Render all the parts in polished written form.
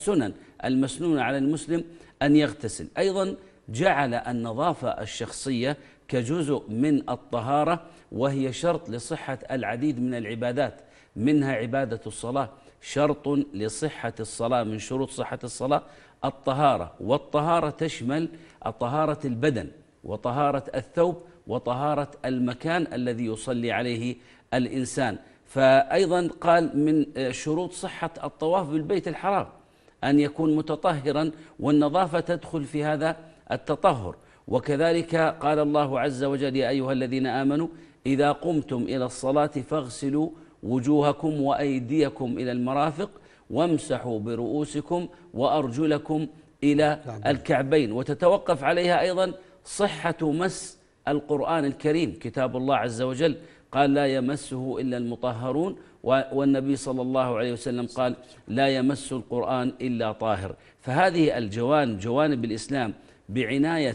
السنن المسنونة على المسلم أن يغتسل. أيضا جعل النظافة الشخصية كجزء من الطهارة، وهي شرط لصحة العديد من العبادات، منها عبادة الصلاة. شرط لصحة الصلاة، من شروط صحة الصلاة الطهارة، والطهارة تشمل طهارة البدن وطهارة الثوب وطهارة المكان الذي يصلي عليه الإنسان. فأيضا قال من شروط صحة الطواف بالبيت الحرام أن يكون متطهرا، والنظافة تدخل في هذا التطهر. وكذلك قال الله عز وجل: يا أيها الذين آمنوا إذا قمتم إلى الصلاة فاغسلوا وجوهكم وأيديكم إلى المرافق وامسحوا برؤوسكم وأرجلكم إلى الكعبين. وتتوقف عليها أيضا صحة مس القرآن الكريم، كتاب الله عز وجل قال: لا يمسه إلا المطهرون، والنبي صلى الله عليه وسلم قال: لا يمس القرآن إلا طاهر. فهذه الجوانب، جوانب الإسلام بعناية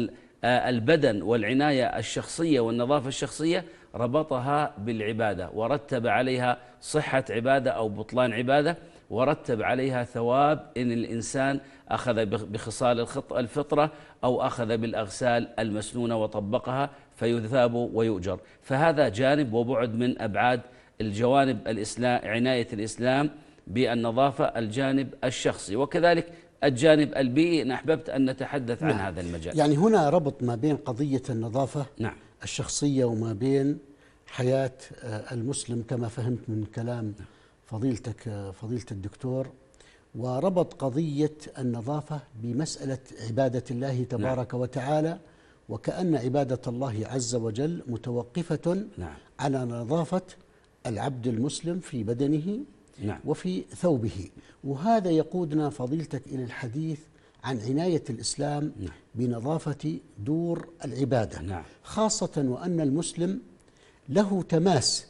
البدن والعناية الشخصية والنظافة الشخصية، ربطها بالعبادة ورتب عليها صحة عبادة أو بطلان عبادة، ورتب عليها ثواب إن الإنسان أخذ بخصال الفطرة أو أخذ بالأغسال المسنونة وطبقها فيثاب ويؤجر. فهذا جانب وبعد من أبعاد الجوانب عناية الإسلام بالنظافة، الجانب الشخصي. وكذلك الجانب البيئي، إن أحببت أن نتحدث عن هذا المجال. يعني هنا ربط ما بين قضية النظافة الشخصية وما بين حياة المسلم كما فهمت من كلام فضيلتك فضيلة الدكتور، وربط قضية النظافة بمسألة عبادة الله تبارك وتعالى، وكأن عبادة الله عز وجل متوقفة على نظافة العبد المسلم في بدنه وفي ثوبه. وهذا يقودنا فضيلتك إلى الحديث عن عناية الإسلام بنظافة دور العبادة، خاصة وأن المسلم له تماس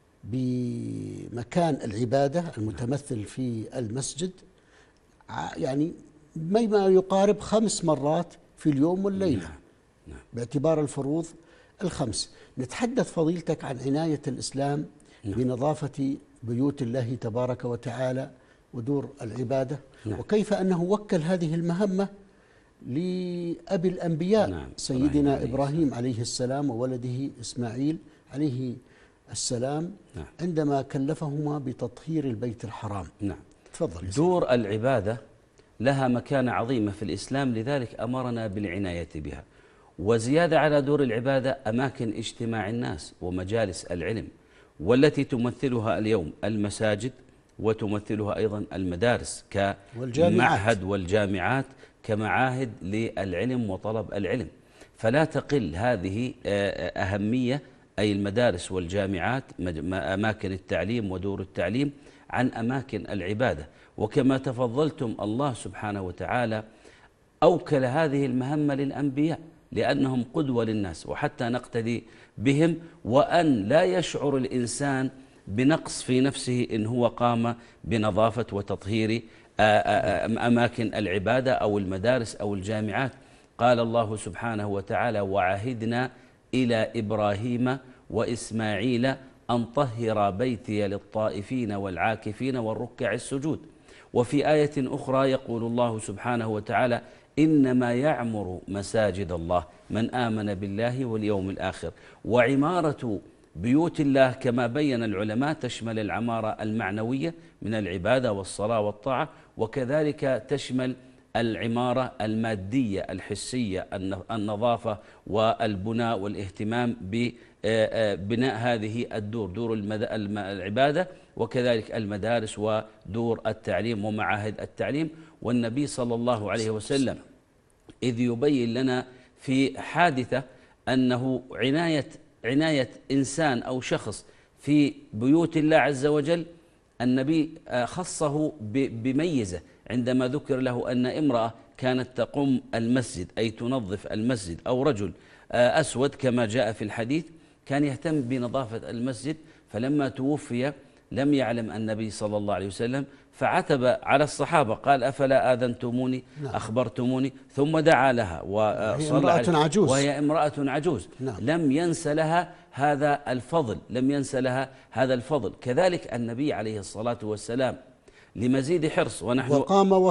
بمكان العبادة المتمثل في المسجد، يعني ما يقارب 5 مرات في اليوم والليلة باعتبار الفروض ال5. نتحدث فضيلتك عن عناية الإسلام بنظافة بيوت الله تبارك وتعالى ودور العبادة، وكيف أنه وكل هذه المهمة لأبي الأنبياء سيدنا إبراهيم عليه السلام وولده إسماعيل عليه السلام عندما كلفهما بتطهير البيت الحرام. تفضل. دور العبادة لها مكانة عظيمة في الإسلام، لذلك أمرنا بالعناية بها. وزيادة على دور العبادة أماكن اجتماع الناس ومجالس العلم، والتي تمثلها اليوم المساجد، وتمثلها أيضا المدارس كمعهد، والجامعات كمعاهد للعلم وطلب العلم. فلا تقل هذه أهمية، أي المدارس والجامعات أماكن التعليم ودور التعليم، عن أماكن العبادة. وكما تفضلتم، الله سبحانه وتعالى أوكل هذه المهمة للأنبياء لأنهم قدوة للناس، وحتى نقتدي بهم، وأن لا يشعر الإنسان بنقص في نفسه إن هو قام بنظافة وتطهير أماكن العبادة أو المدارس أو الجامعات. قال الله سبحانه وتعالى: وعهدنا إلى إبراهيم وإسماعيل أن طهر بيتي للطائفين والعاكفين والركع السجود. وفي آية أخرى يقول الله سبحانه وتعالى: إنما يعمر مساجد الله من آمن بالله واليوم الآخر. وعمارة بيوت الله كما بين العلماء تشمل العمارة المعنوية من العبادة والصلاة والطاعة، وكذلك تشمل العمارة المادية الحسية، النظافة والبناء والاهتمام ببناء هذه الدور، دور العبادة، وكذلك المدارس ودور التعليم ومعاهد التعليم. والنبي صلى الله عليه وسلم إذ يبين لنا في حادثة أنه عناية إنسان أو شخص في بيوت الله عز وجل، النبي خصه بميزة عندما ذكر له أن امرأة كانت تقوم المسجد، أي تنظف المسجد، أو رجل أسود كما جاء في الحديث كان يهتم بنظافة المسجد، فلما توفي لم يعلم النبي صلى الله عليه وسلم، فعتب على الصحابة قال: أفلا آذنتموني أخبرتموني؟ ثم دعا لها وهي امرأة عجوز لم ينس لها هذا الفضل، كذلك النبي عليه الصلاة والسلام لمزيد حرص. ونحن وقام